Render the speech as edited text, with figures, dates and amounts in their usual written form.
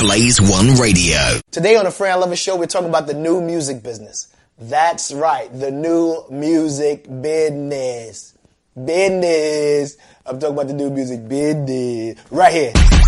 Blaze One Radio. Today on the Fran Lover Show, we're talking about the new music business. That's right, the new music business. I'm talking about the new music business right here.